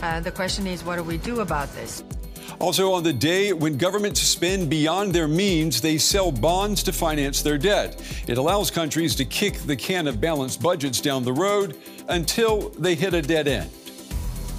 The question is, what do we do about this? Also, on the day when governments spend beyond their means, they sell bonds to finance their debt. It allows countries to kick the can of balanced budgets down the road until they hit a dead end.